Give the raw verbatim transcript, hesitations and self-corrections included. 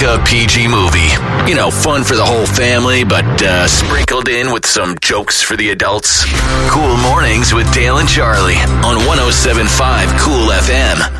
a P G movie. You know, fun for the whole family, but uh, sprinkled in with some jokes for the adults. Cool Mornings with Dale and Charlie on one oh seven point five Cool F M.